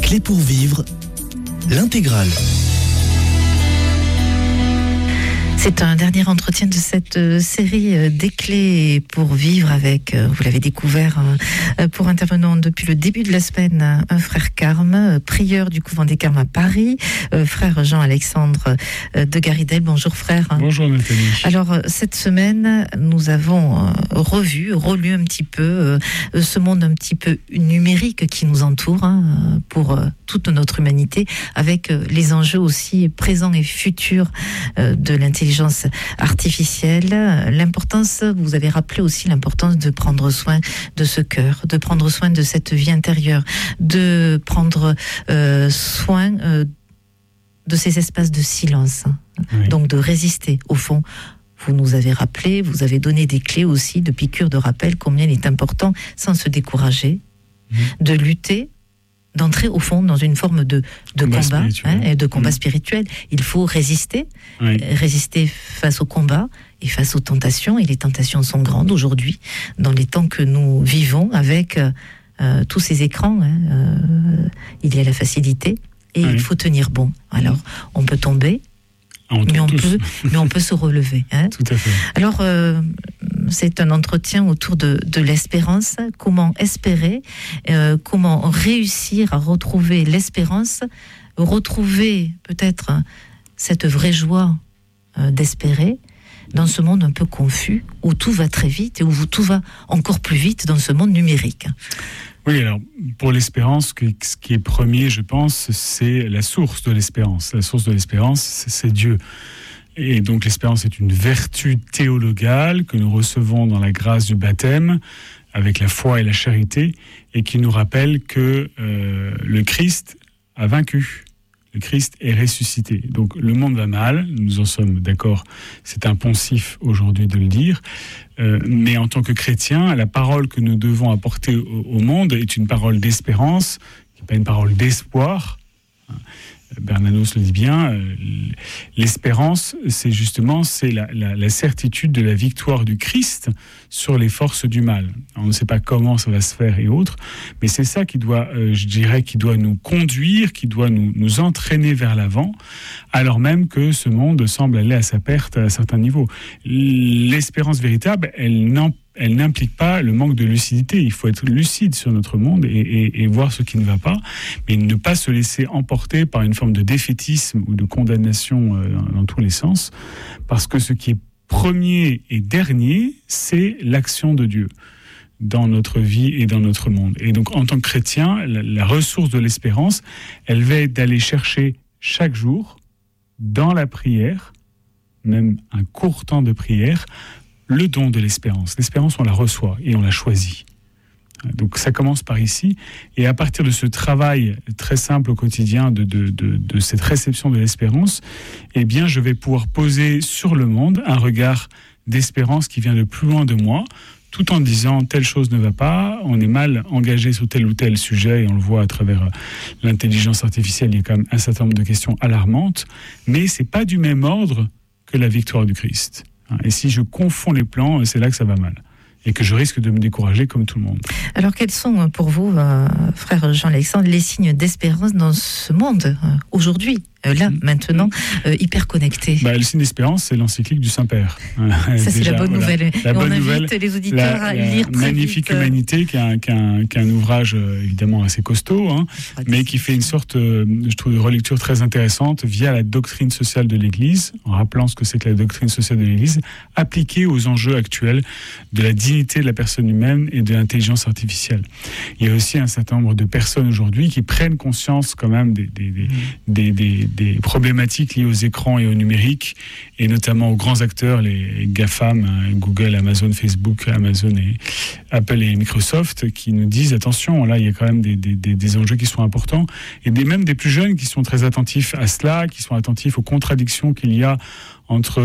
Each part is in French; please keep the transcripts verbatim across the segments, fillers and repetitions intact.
Clés pour vivre, l'intégrale. C'est un dernier entretien de cette série des clés pour vivre avec, vous l'avez découvert, pour intervenant depuis le début de la semaine, un frère Carme, prieur du couvent des Carmes à Paris, frère Jean-Alexandre de Garidel. Bonjour frère. Bonjour Nathalie. Alors cette semaine, nous avons revu, relu un petit peu ce monde un petit peu numérique qui nous entoure hein, pour toute notre humanité, avec les enjeux aussi présents et futurs de l'intelligence artificielle, l'importance, vous avez rappelé aussi l'importance de prendre soin de ce cœur, de prendre soin de cette vie intérieure, de prendre euh, soin euh, de ces espaces de silence, oui. Donc de résister au fond. Vous nous avez rappelé, vous avez donné des clés aussi de piqûres de rappel, combien il est important, sans se décourager, mmh. de lutter, d'entrer au fond dans une forme de, de combat, combat hein, et de combat mmh. spirituel. Il faut résister, oui. résister face au combat et face aux tentations. Et les tentations sont grandes aujourd'hui, dans les temps que nous vivons, avec euh, tous ces écrans. Hein, euh, il y a la facilité et oui. il faut tenir bon. Alors, on peut tomber, on mais, on peut, mais on peut se relever. Hein. Tout à fait. Alors, euh, c'est un entretien autour de, de l'espérance. Comment espérer, euh, comment réussir à retrouver l'espérance, retrouver peut-être cette vraie joie euh, d'espérer dans ce monde un peu confus, où tout va très vite et où tout va encore plus vite dans ce monde numérique. Oui, alors, pour l'espérance, ce qui est premier, je pense, c'est la source de l'espérance. La source de l'espérance, c'est, c'est Dieu. Et donc, l'espérance est une vertu théologale que nous recevons dans la grâce du baptême, avec la foi et la charité, et qui nous rappelle que euh, le Christ a vaincu. Le Christ est ressuscité. Donc, le monde va mal, nous en sommes d'accord, c'est impensif aujourd'hui de le dire, euh, mais en tant que chrétiens, la parole que nous devons apporter au, au monde est une parole d'espérance, qui n'est pas une parole d'espoir. Bernanos le dit bien, euh, l'espérance, c'est justement c'est la, la, la certitude de la victoire du Christ sur les forces du mal. On ne sait pas comment ça va se faire et autres, mais c'est ça qui doit, euh, je dirais, qui doit nous conduire, qui doit nous, nous entraîner vers l'avant, alors même que ce monde semble aller à sa perte à certains niveaux. L'espérance véritable, elle n'empêche elle n'implique pas le manque de lucidité. Il faut être lucide sur notre monde et, et, et voir ce qui ne va pas, mais ne pas se laisser emporter par une forme de défaitisme ou de condamnation euh, dans, dans tous les sens, parce que ce qui est premier et dernier, c'est l'action de Dieu dans notre vie et dans notre monde. Et donc, en tant que chrétien, la, la ressource de l'espérance, elle va être d'aller chercher chaque jour, dans la prière, même un court temps de prière, le don de l'espérance. L'espérance, on la reçoit et on la choisit. Donc ça commence par ici. Et à partir de ce travail très simple au quotidien de, de, de, de cette réception de l'espérance, eh bien, je vais pouvoir poser sur le monde un regard d'espérance qui vient de plus loin de moi, tout en disant telle chose ne va pas, on est mal engagé sur tel ou tel sujet, et on le voit à travers l'intelligence artificielle, il y a quand même un certain nombre de questions alarmantes, mais c'est pas du même ordre que la victoire du Christ. Et si je confonds les plans, c'est là que ça va mal. Et que je risque de me décourager comme tout le monde. Alors, quels sont pour vous, euh, frère Jean-Alexandre, les signes d'espérance dans ce monde, euh, aujourd'hui, euh, là, mmh. maintenant, euh, hyper connecté? Bah, le signe d'espérance, c'est l'encyclique du Saint-Père. Ça, Déjà, c'est la bonne voilà. nouvelle. La Et bonne on nouvelle, invite les auditeurs la, à la lire très Magnifique vite. Humanité, qui est un, qui est un, qui est un ouvrage euh, évidemment assez costaud, hein, mais qui fait une sorte, euh, je trouve, de relecture très intéressante via la doctrine sociale de l'Église, en rappelant ce que c'est que la doctrine sociale de l'Église, appliquée aux enjeux actuels de la dignité de la personne humaine et de l'intelligence artificielle. Il y a aussi un certain nombre de personnes aujourd'hui qui prennent conscience quand même des, des, des, mmh. des, des, des problématiques liées aux écrans et au numérique, et notamment aux grands acteurs, les GAFAM, Google, Amazon, Facebook, Amazon et Apple et Microsoft, qui nous disent attention, là il y a quand même des, des, des enjeux qui sont importants, et des, même des plus jeunes qui sont très attentifs à cela, qui sont attentifs aux contradictions qu'il y a entre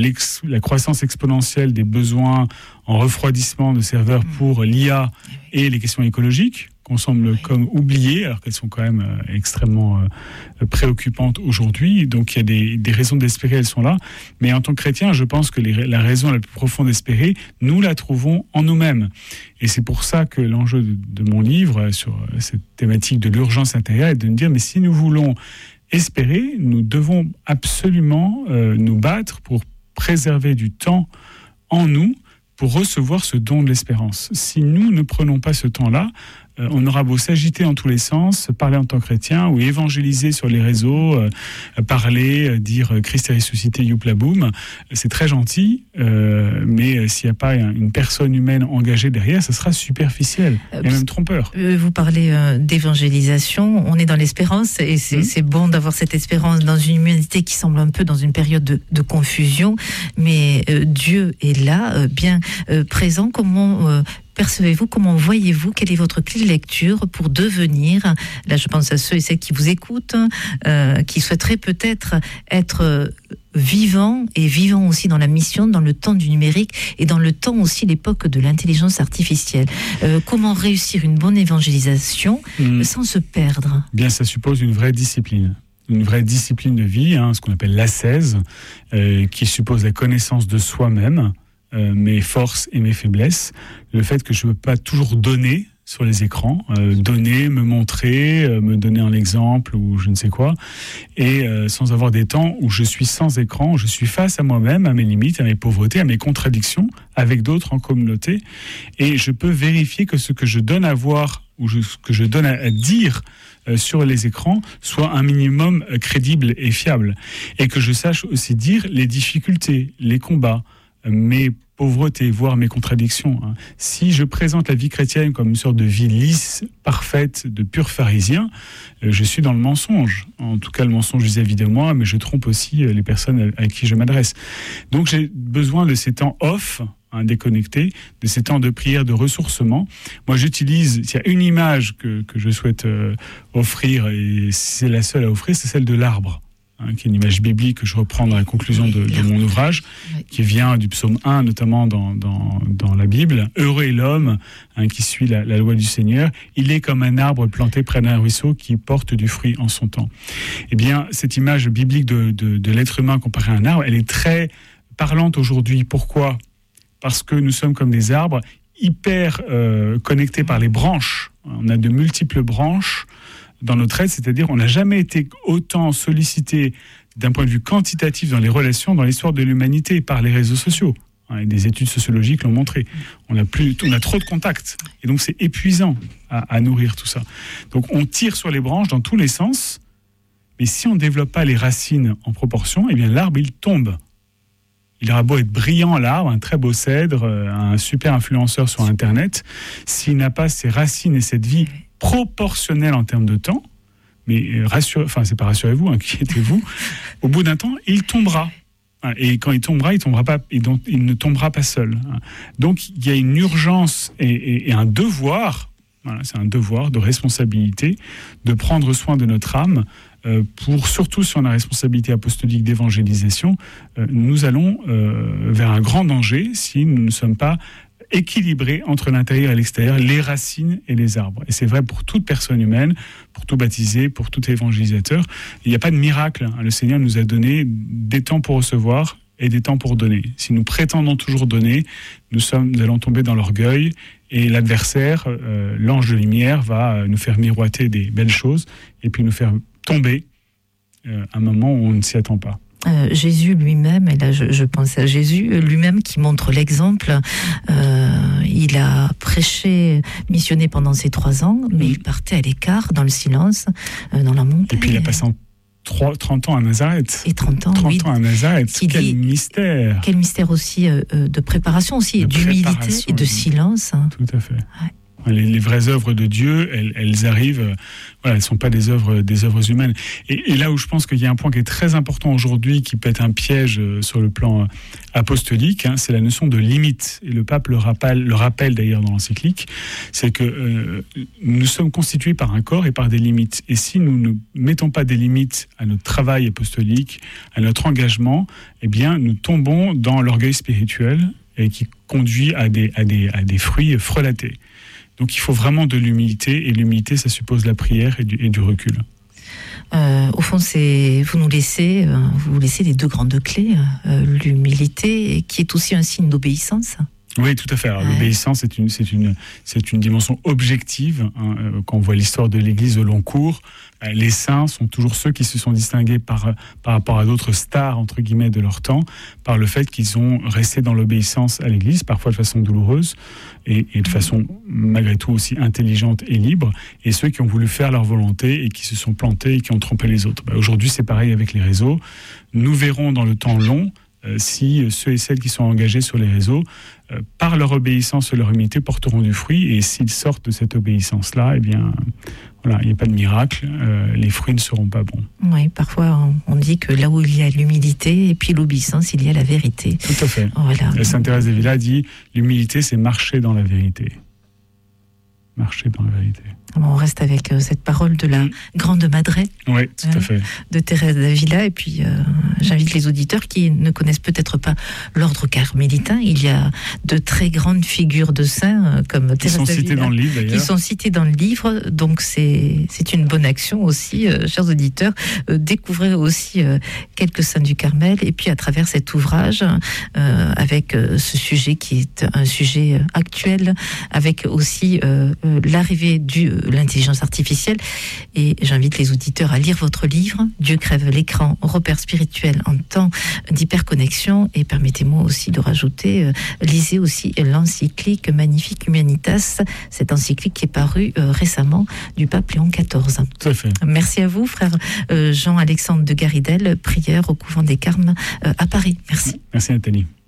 la croissance exponentielle des besoins en refroidissement de serveurs pour l'I A et les questions écologiques. qu'on semble oui. comme oublier, alors qu'elles sont quand même euh, extrêmement euh, préoccupantes aujourd'hui. Donc il y a des, des raisons d'espérer, elles sont là. Mais en tant que chrétien, je pense que les, la raison la plus profonde d'espérer, nous la trouvons en nous-mêmes. Et c'est pour ça que l'enjeu de, de mon livre sur cette thématique de l'urgence intérieure est de nous dire, mais si nous voulons espérer, nous devons absolument euh, nous battre pour préserver du temps en nous pour recevoir ce don de l'espérance. Si nous ne prenons pas ce temps-là, euh, on aura beau s'agiter en tous les sens, parler en tant que chrétien ou évangéliser sur les réseaux, euh, parler, euh, dire « Christ est ressuscité, youpla boum », c'est très gentil, euh, mais s'il n'y a pas une personne humaine engagée derrière, ça sera superficiel et même trompeur. Vous parlez euh, d'évangélisation, on est dans l'espérance et c'est, mmh. c'est bon d'avoir cette espérance dans une humanité qui semble un peu dans une période de, de confusion, mais euh, Dieu est là, euh, bien euh, présent. Comment euh, percevez-vous, comment voyez-vous, quelle est votre clé de lecture pour devenir, là je pense à ceux et celles qui vous écoutent, euh, qui souhaiteraient peut-être être vivants et vivants aussi dans la mission, dans le temps du numérique et dans le temps aussi, l'époque de l'intelligence artificielle. Euh, comment réussir une bonne évangélisation mmh. sans se perdre ? Bien, ça suppose une vraie discipline. Une vraie discipline de vie, hein, ce qu'on appelle l'ascèse, euh, qui suppose la connaissance de soi-même, Euh, mes forces et mes faiblesses, le fait que je ne peux pas toujours donner sur les écrans, euh, donner, me montrer, euh, me donner un exemple ou je ne sais quoi, et euh, sans avoir des temps où je suis sans écran, où je suis face à moi-même, à mes limites, à mes pauvretés, à mes contradictions, avec d'autres en communauté, et je peux vérifier que ce que je donne à voir ou je, ce que je donne à, à dire euh, sur les écrans soit un minimum euh, crédible et fiable, et que je sache aussi dire les difficultés, les combats, mes pauvretés, voire mes contradictions. Si je présente la vie chrétienne comme une sorte de vie lisse, parfaite, de pur pharisien, je suis dans le mensonge. En tout cas, le mensonge vis-à-vis de moi, mais je trompe aussi les personnes à qui je m'adresse. Donc j'ai besoin de ces temps off, hein, déconnectés, de ces temps de prière, de ressourcement. Moi, j'utilise, s'il y a une image que, que je souhaite euh, offrir, et c'est la seule à offrir, c'est celle de l'arbre. Hein, qui est une image biblique que je reprends dans la conclusion de, de mon ouvrage, qui vient du psaume un, notamment dans, dans, dans la Bible. Heureux est l'homme hein, qui suit la, la loi du Seigneur. Il est comme un arbre planté près d'un ruisseau qui porte du fruit en son temps. Eh bien, cette image biblique de, de, de l'être humain comparé à un arbre, elle est très parlante aujourd'hui. Pourquoi ? Parce que nous sommes comme des arbres hyper euh, connectés par les branches. On a de multiples branches dans notre aide, c'est-à-dire on n'a jamais été autant sollicité d'un point de vue quantitatif dans les relations dans l'histoire de l'humanité par les réseaux sociaux. Et des études sociologiques l'ont montré. On a, plus, on a trop de contacts. Et donc c'est épuisant à, à nourrir tout ça. Donc on tire sur les branches dans tous les sens, mais si on ne développe pas les racines en proportion, eh bien l'arbre il tombe. Il aura beau être brillant l'arbre, un très beau cèdre, un super influenceur sur Internet, s'il n'a pas ses racines et cette vie proportionnel en termes de temps, mais rassurez, enfin c'est pas rassurez-vous, inquiétez-vous, au bout d'un temps, il tombera. Et quand il tombera, il tombera pas, il, donc, il ne tombera pas seul. Donc il y a une urgence et, et, et un devoir, voilà, c'est un devoir de responsabilité, de prendre soin de notre âme, euh, pour surtout sur la responsabilité apostolique d'évangélisation, euh, nous allons euh, vers un grand danger si nous ne sommes pas équilibré entre l'intérieur et l'extérieur, les racines et les arbres. Et c'est vrai pour toute personne humaine, pour tout baptisé, pour tout évangélisateur. Il n'y a pas de miracle. Le Seigneur nous a donné des temps pour recevoir et des temps pour donner. Si nous prétendons toujours donner, nous, sommes, nous allons tomber dans l'orgueil et l'adversaire, euh, l'ange de lumière, va nous faire miroiter des belles choses et puis nous faire tomber euh, à un moment où on ne s'y attend pas. Euh, Jésus lui-même, et là je, je pense à Jésus lui-même qui montre l'exemple, euh, il a prêché, missionné pendant ces trois ans, mais il partait à l'écart, dans le silence, euh, dans la montagne. Et puis il a passé en trente ans à Nazareth. Et trente ans, trente oui. ans à Nazareth, quel dit, mystère. Quel mystère aussi euh, de préparation aussi, de et d'humilité et de oui. silence. Hein. Tout à fait. Ouais. Les, les vraies œuvres de Dieu, elles, elles arrivent, euh, voilà, elles sont pas des œuvres, des œuvres humaines. Et, et là où je pense qu'il y a un point qui est très important aujourd'hui, qui peut être un piège euh, sur le plan euh, apostolique, hein, c'est la notion de limite. Et le pape le rappelle, le rappelle d'ailleurs dans l'encyclique, c'est que euh, nous sommes constitués par un corps et par des limites. Et si nous ne mettons pas des limites à notre travail apostolique, à notre engagement, eh bien, nous tombons dans l'orgueil spirituel et qui conduit à des, à des, à des fruits frelatés. Donc il faut vraiment de l'humilité, et l'humilité, ça suppose la prière et du, et du recul. Euh, au fond, c'est vous nous laissez, euh, vous laissez les deux grandes clés, euh, l'humilité, qui est aussi un signe d'obéissance. Oui, tout à fait. Alors, ouais. L'obéissance, c'est une, c'est une, c'est une dimension objective. Hein. Quand on voit l'histoire de l'Église au long cours, les saints sont toujours ceux qui se sont distingués par, par rapport à d'autres stars, entre guillemets, de leur temps, par le fait qu'ils ont resté dans l'obéissance à l'Église, parfois de façon douloureuse, et, et de façon, malgré tout, aussi intelligente et libre, et ceux qui ont voulu faire leur volonté et qui se sont plantés et qui ont trompé les autres. Bah, aujourd'hui, c'est pareil avec les réseaux. Nous verrons dans le temps long Euh, si ceux et celles qui sont engagés sur les réseaux, euh, par leur obéissance et leur humilité, porteront du fruit. Et s'ils sortent de cette obéissance-là, eh bien, voilà, il n'y a pas de miracle, euh, les fruits ne seront pas bons. Oui, parfois on dit que là où il y a l'humilité et puis l'obéissance, il y a la vérité. Tout à fait. Voilà. La Sainte Thérèse d'Avila dit « l'humilité, c'est marcher dans la vérité ». Marcher dans la vérité. Alors on reste avec euh, cette parole de la grande madré, oui, tout hein, à fait, de Thérèse d'Avila. Et puis euh, j'invite les auditeurs qui ne connaissent peut-être pas l'ordre carmélitain. Il y a de très grandes figures de saints euh, comme Thérèse d'Avila, qui sont citées dans le livre d'ailleurs. Qui sont citées dans le livre. Donc c'est c'est une bonne action aussi, euh, chers auditeurs. Euh, découvrez aussi euh, quelques saints du Carmel. Et puis à travers cet ouvrage, euh, avec euh, ce sujet qui est un sujet euh, actuel, avec aussi euh, euh, l'arrivée du euh, l'intelligence artificielle. Et j'invite les auditeurs à lire votre livre, Dieu crève l'écran, repères spirituels en temps d'hyperconnexion. Et permettez-moi aussi de rajouter, euh, lisez aussi l'encyclique Magnifique Humanitas, cette encyclique qui est parue euh, récemment du pape Léon quatorze. Tout à fait. Merci à vous, frère euh, Jean-Alexandre de Garidel, prieur au couvent des Carmes euh, à Paris. Merci. Merci Nathalie.